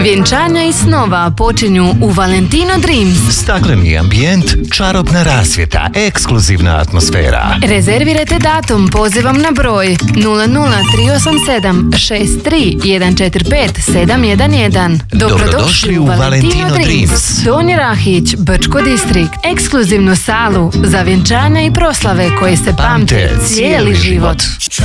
Vjenčanja i snova počinju u Valentino Dreams. Stakleni ambijent, čarobna rasvjeta, ekskluzivna atmosfera. Rezervirajte datum pozivom na broj 00387 63 145 711. Dobrodošli u Valentino Dreams. Donji Rahić, Brčko distrikt. Ekskluzivnu salu za vjenčanja i proslave koje se pamte cijeli život.